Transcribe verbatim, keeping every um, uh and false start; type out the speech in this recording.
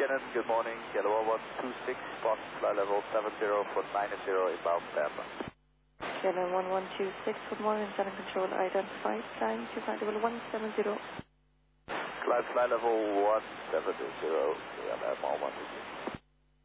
Canon, good morning. Yellow one two six, spot fly level seven zero for nine zero inbound Tampa. Canon one one two six, good morning. Center control identified. Time to flight level one seven zero. Climb fly level one seven zero, yeah, I'm one one two six.